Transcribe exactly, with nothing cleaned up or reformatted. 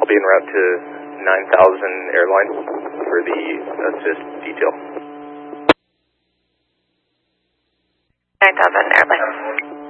I'll be en route to nine thousand airline for the assist detail. nine thousand airline.